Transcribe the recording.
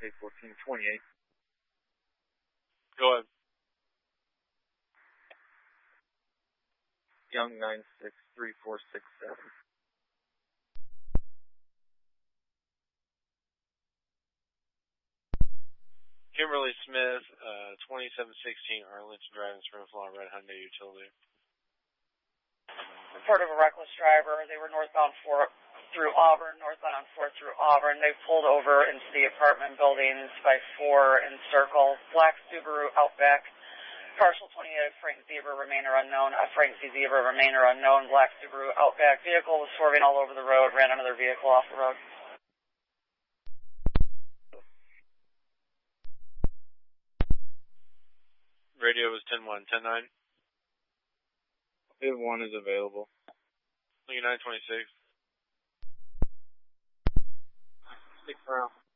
Interstate 1428. Go ahead. Young 963467. Kimberly Smith, 2716 Arlington Drive in Springfield, red Hyundai utility. Report of a reckless driver. They were northbound through Auburn, northbound on 4 through Auburn. They pulled over into the apartment buildings by 4 and Circle. Black Subaru Outback. Parcel 28 Frank Zebra, remainder unknown. Frank C. Zebra, remainder unknown. Black Subaru Outback. Vehicle was swerving all over the road, ran another vehicle off the road. Radio was 10-1. 10-9? 1 is available. Lincoln 926. Stick around.